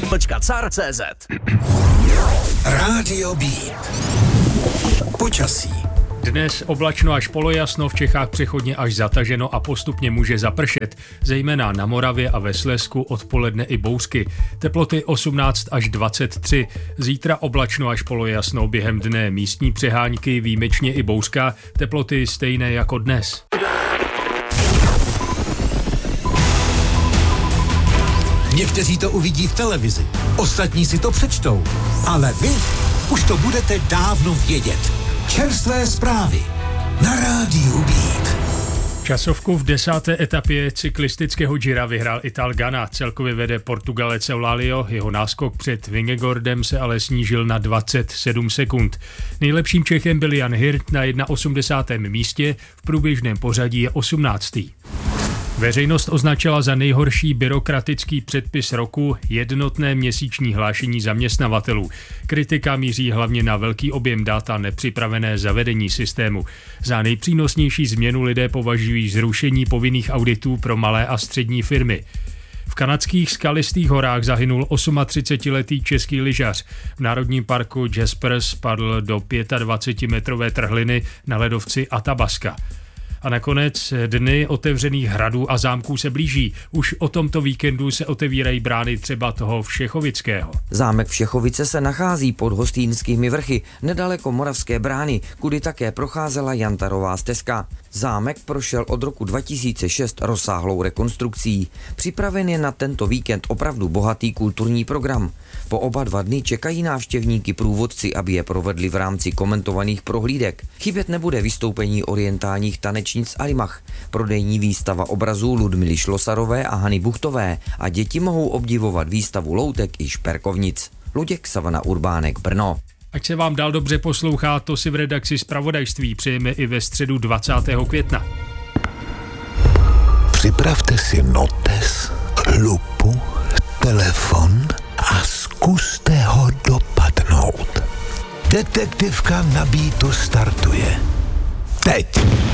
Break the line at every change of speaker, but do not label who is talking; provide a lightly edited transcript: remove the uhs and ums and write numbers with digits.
car.cz.
Rádio Beat. Počasí.
Dnes oblačno až polojasno, v Čechách přechodně až zataženo a postupně může zapršet, zejména na Moravě a ve Slezsku odpoledne i bouřky. Teploty 18 až 23. Zítra oblačno až polojasno, během dne místní přehánky, výjimečně i bouřka, teploty stejné jako dnes.
Někteří to uvidí v televizi, ostatní si to přečtou, ale vy už to budete dávno vědět. Čerstvé zprávy na Rádiu Beat.
Časovku v 10. etapě cyklistického Gira vyhrál Ital Ganna, celkově vede Portugalec Eulalio, jeho náskok před Vingegaardem se ale snížil na 27 sekund. Nejlepším Čechem byl Jan Hirt na 81. místě, v průběžném pořadí je 18. Veřejnost označila za nejhorší byrokratický předpis roku jednotné měsíční hlášení zaměstnavatelů. Kritika míří hlavně na velký objem dat a nepřipravené zavedení systému. Za nejpřínosnější změnu lidé považují zrušení povinných auditů pro malé a střední firmy. V kanadských skalistých horách zahynul 38letý český lyžař. V národním parku Jasper spadl do 25metrové trhliny na ledovci Athabasca. A nakonec dny otevřených hradů a zámků se blíží. Už o tomto víkendu se otevírají brány třeba toho Všechovického.
Zámek Všechovice se nachází pod Hostýnskými vrchy, nedaleko Moravské brány, kudy také procházela Jantarová stezka. Zámek prošel od roku 2006 rozsáhlou rekonstrukcí. Připraven je na tento víkend opravdu bohatý kulturní program. Po oba 2 dny čekají návštěvníky průvodci, aby je provedli v rámci komentovaných prohlídek. Chybět nebude vystoupení orientálních tanečnic Arimach, prodejní výstava obrazů Ludmily Šlosarové a Hany Buchtové a děti mohou obdivovat výstavu loutek i šperkovnic. Luděk Savana Urbánek, Brno.
Ať se vám dál dobře poslouchá, to si v redakci zpravodajství přejeme i ve středu 20. května.
Připravte si notes, lupu, telefon a zkuste ho dopadnout. Detektivka na Beatu startuje. Teď!